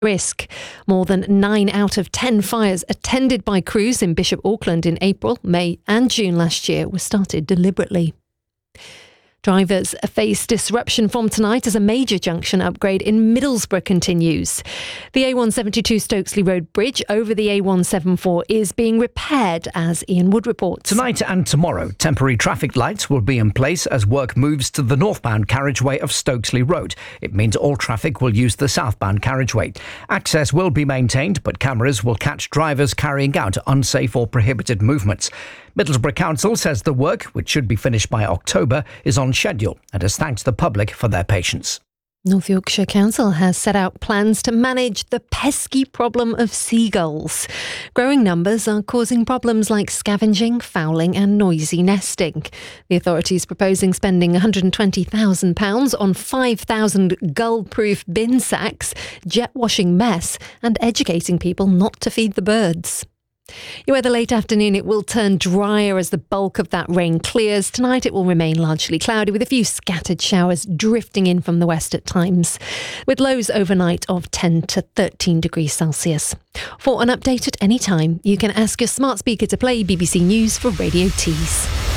risk. More than 9 out of 10 fires attended by crews in Bishop Auckland in April, May and June last year were started deliberately. Drivers face disruption from tonight as a major junction upgrade in Middlesbrough continues. The A172 Stokesley Road Bridge over the A174 is being repaired, as Ian Wood reports. Tonight and tomorrow, temporary traffic lights will be in place as work moves to the northbound carriageway of Stokesley Road. It means all traffic will use the southbound carriageway. Access will be maintained, but cameras will catch drivers carrying out unsafe or prohibited movements. Middlesbrough Council says the work, which should be finished by October, is on schedule and has thanked the public for their patience. North Yorkshire Council has set out plans to manage the pesky problem of seagulls. Growing numbers are causing problems like scavenging, fouling and noisy nesting. The authorities proposing spending £120,000 on 5,000 gull-proof bin sacks, jet washing mess and educating people not to feed the birds. Your weather late afternoon, it will turn drier as the bulk of that rain clears. Tonight it will remain largely cloudy with a few scattered showers drifting in from the west at times, with lows overnight of 10 to 13 degrees Celsius. For an update at any time, you can ask your smart speaker to play BBC News for Radio Tees.